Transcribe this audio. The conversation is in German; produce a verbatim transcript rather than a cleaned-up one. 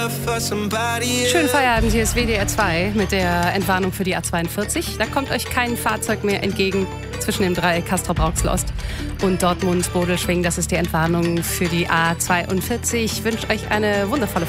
Schönen Feierabend, hier ist W D R zwei mit der Entwarnung für die A zweiundvierzig. Da kommt euch kein Fahrzeug mehr entgegen zwischen dem Dreieck Castrop-Rauxel-Ost und Dortmund-Bodelschwing. Das ist die Entwarnung für die A zweiundvierzig. Ich wünsche euch eine wundervolle